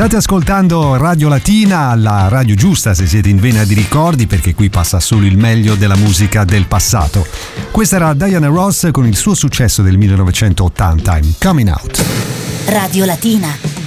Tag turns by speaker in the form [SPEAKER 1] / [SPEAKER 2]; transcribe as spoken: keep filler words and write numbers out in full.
[SPEAKER 1] State ascoltando Radio Latina, la radio giusta se siete in vena di ricordi, perché qui passa solo il meglio della musica del passato. Questa era Diana Ross con il suo successo del millenovecentottanta, I'm Coming Out.
[SPEAKER 2] Radio Latina.